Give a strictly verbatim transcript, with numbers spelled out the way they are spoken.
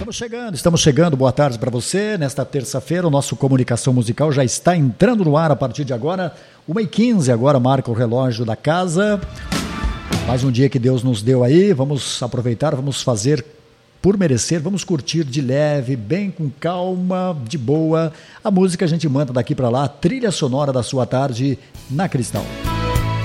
Estamos chegando, estamos chegando. Boa tarde para você. Nesta terça-feira, o nosso Comunicação Musical já está entrando no ar a partir de agora. uma e quinze agora marca o relógio da casa. Mais um dia que Deus nos deu aí. Vamos aproveitar, vamos fazer por merecer, vamos curtir de leve, bem com calma, de boa. A música a gente manda daqui para lá, a trilha sonora da sua tarde na Cristal.